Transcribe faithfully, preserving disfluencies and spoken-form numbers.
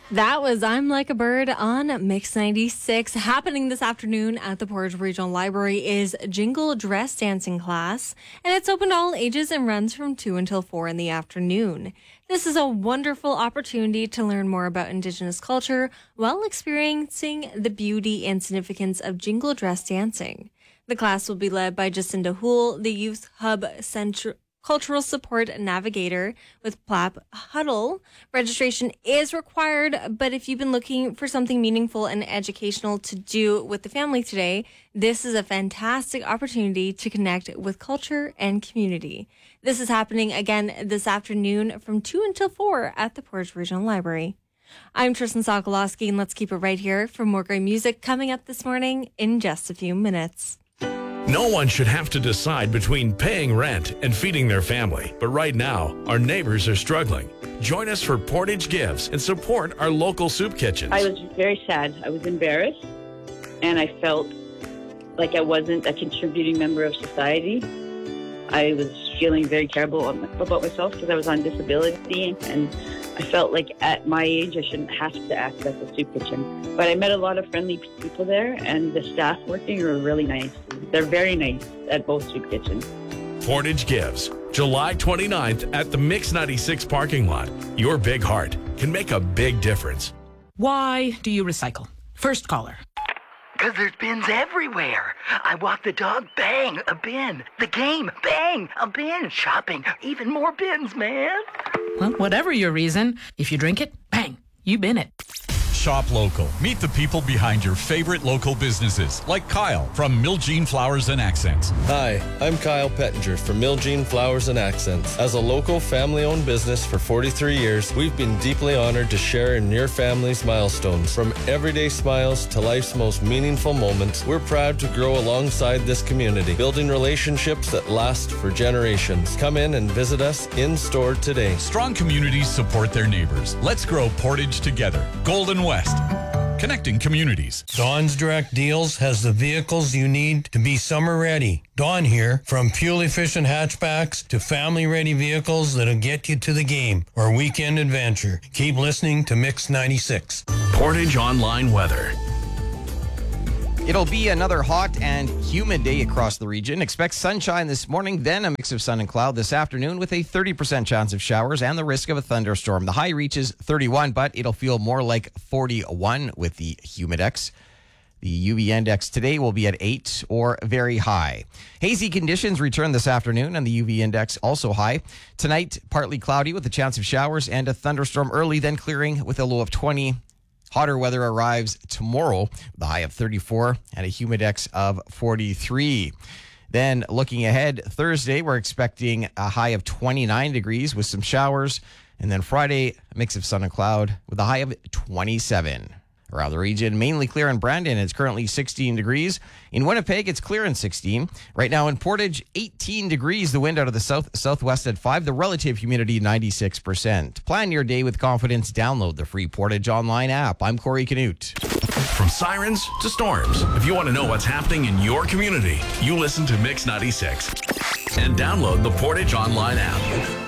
That was I'm Like a Bird on Mix ninety-six. Happening this afternoon at the Portage Regional Library is Jingle Dress Dancing class, and it's open to all ages and runs from two until four in the afternoon. This is a wonderful opportunity to learn more about Indigenous culture while experiencing the beauty and significance of jingle dress dancing. The class will be led by Jacinda Houle, the Youth Hub Central Cultural Support Navigator with Plap Huddle. Registration is required, but if you've been looking for something meaningful and educational to do with the family today, this is a fantastic opportunity to connect with culture and community. This is happening again this afternoon from two until four at the Portage Regional Library. I'm Tristan Sokolowski, and let's keep it right here for more great music coming up this morning in just a few minutes. No one should have to decide between paying rent and feeding their family. But right now, our neighbors are struggling. Join us for Portage Gives and support our local soup kitchens. I was very sad. I was embarrassed, and I felt like I wasn't a contributing member of society. I was feeling very terrible about myself because I was on disability, and I felt like at my age I shouldn't have to act at the soup kitchen. But I met a lot of friendly people there, and the staff working are really nice. They're very nice at both soup kitchens. Portage Gives, July twenty-ninth at the Mix ninety-six parking lot. Your big heart can make a big difference. Why do you recycle? First caller. Because there's bins everywhere. I walk the dog, bang, a bin. The game, bang, a bin. Shopping, even more bins, man. Well, whatever your reason, if you drink it, bang, you bin it. Shop local. Meet the people behind your favorite local businesses, like Kyle from Miljean Flowers and Accents. Hi, I'm Kyle Pettinger from Miljean Flowers and Accents. As a local family-owned business for forty-three years, we've been deeply honored to share in your family's milestones. From everyday smiles to life's most meaningful moments, we're proud to grow alongside this community, building relationships that last for generations. Come in and visit us in-store today. Strong communities support their neighbors. Let's grow Portage together. Golden West, connecting communities. Dawn's Direct Deals has the vehicles you need to be summer ready. Dawn here, from fuel-efficient hatchbacks to family-ready vehicles that'll get you to the game or weekend adventure. Keep listening to Mix ninety-six. Portage Online Weather. It'll be another hot and humid day across the region. Expect sunshine this morning, then a mix of sun and cloud this afternoon with a thirty percent chance of showers and the risk of a thunderstorm. The high reaches thirty-one, but it'll feel more like forty-one with the humidex. The U V index today will be at eight or very high. Hazy conditions return this afternoon and the U V index also high. Tonight, partly cloudy with a chance of showers and a thunderstorm early, then clearing with a low of twenty. Hotter weather arrives tomorrow with a high of thirty-four and a humidex of forty-three. Then looking ahead, Thursday, we're expecting a high of twenty-nine degrees with some showers. And then Friday, a mix of sun and cloud with a high of twenty-seven. Around the region, mainly clear in Brandon, it's currently sixteen degrees. In Winnipeg, it's clear in sixteen. Right now in Portage, eighteen degrees. The wind out of the south southwest at five. The relative humidity, ninety-six percent. Plan your day with confidence. Download the free Portage Online app. I'm Corey Canute. From sirens to storms, if you want to know what's happening in your community, you listen to Mix ninety-six and download the Portage Online app.